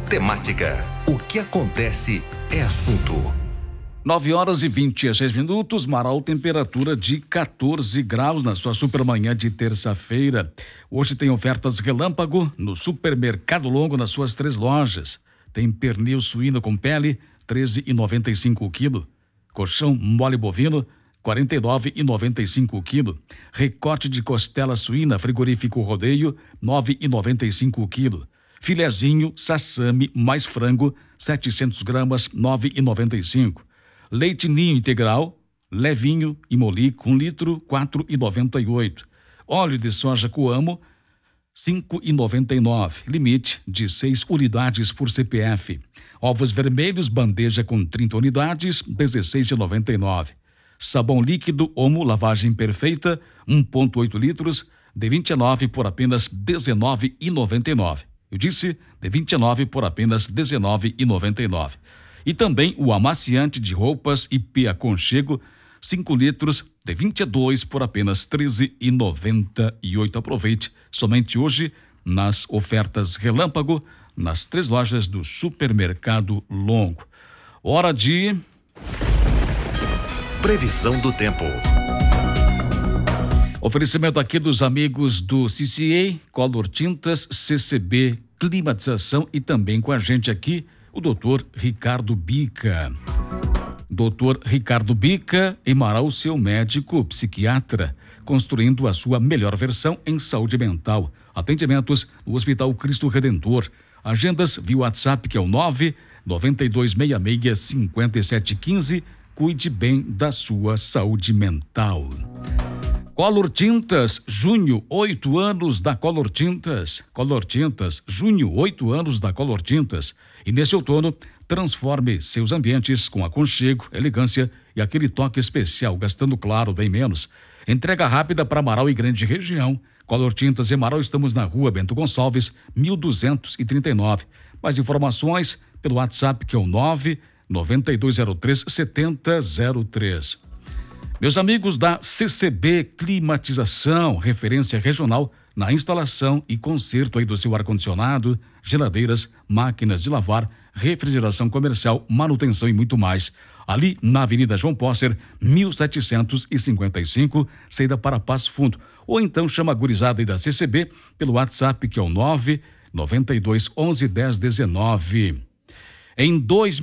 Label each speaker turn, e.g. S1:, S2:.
S1: temática. O que acontece é assunto.
S2: 9h26. Marau, temperatura de 14 graus na sua supermanhã de terça-feira. Hoje tem ofertas relâmpago no Supermercado Longo nas suas 3 lojas. Tem pernil suíno com pele, R$ 13,95 o quilo. Colchão mole bovino, R$ 49,95 o quilo. Recorte de costela suína frigorífico Rodeio, R$ 9,95 o quilo. Filezinho sassami mais frango, 700 gramas, R$ 9,95. Leite ninho integral, levinho e molico, 1 litro, R$ 4,98. Óleo de soja Coamo, R$ 5,99. Limite de 6 unidades por CPF. Ovos vermelhos, bandeja com 30 unidades, R$ 16,99. Sabão líquido Omo lavagem perfeita, 1,8 litros, de 29 por apenas R$ 19,99. Eu disse de 29 por apenas R$ 19,99. E também o amaciante de roupas IP Aconchego, 5 litros, de 22 por apenas R$ 13,98. Aproveite somente hoje nas ofertas relâmpago nas 3 lojas do Supermercado Longo. Hora de
S1: previsão do tempo.
S2: Oferecimento aqui dos amigos do CCA, Color Tintas, CCB Climatização e também com a gente aqui o Dr. Ricardo Bica. Dr. Ricardo Bica em Marau, seu médico psiquiatra, construindo a sua melhor versão em saúde mental. Atendimentos no Hospital Cristo Redentor. Agendas via WhatsApp, que é o 992665715. Cuide bem da sua saúde mental. Color Tintas, junho, 8 anos da Color Tintas. Color Tintas, junho, 8 anos da Color Tintas. E nesse outono, transforme seus ambientes com aconchego, elegância e aquele toque especial, gastando, claro, bem menos. Entrega rápida para Marau e grande região. Color Tintas em Marau, estamos na rua Bento Gonçalves, 1239. Mais informações pelo WhatsApp, que é o 99203-7003. Meus amigos da CCB Climatização, referência regional na instalação e conserto aí do seu ar-condicionado, geladeiras, máquinas de lavar, refrigeração comercial, manutenção e muito mais. Ali na Avenida João Posser, 1755, saída para Passo Fundo. Ou então chama a gurizada aí da CCB pelo WhatsApp, que é o 992111019. Em